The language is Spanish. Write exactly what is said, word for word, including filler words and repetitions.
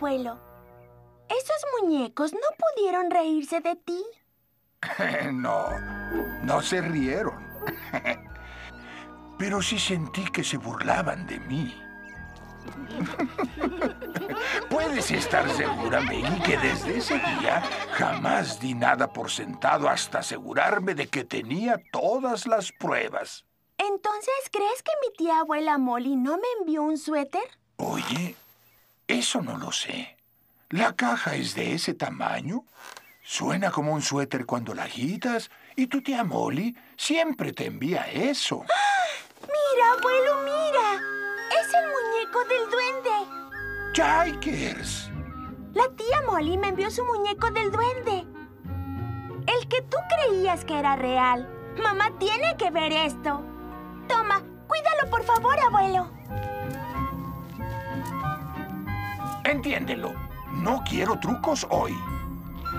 abuelo. ¿Esos muñecos no pudieron reírse de ti? No, no se rieron. Pero sí sentí que se burlaban de mí. Puedes estar segura, Maggie, que desde ese día jamás di nada por sentado hasta asegurarme de que tenía todas las pruebas. ¿Entonces crees que mi tía abuela Molly no me envió un suéter? Oye, eso no lo sé. ¿La caja es de ese tamaño? Suena como un suéter cuando la agitas y tu tía Molly siempre te envía eso. ¡Ah! ¡Mira, abuelo, mira! ¡Es el muñeco del duende! ¡Jikers! La tía Molly me envió su muñeco del duende. El que tú creías que era real. Mamá tiene que ver esto. Toma, cuídalo por favor, abuelo. Entiéndelo. No quiero trucos hoy.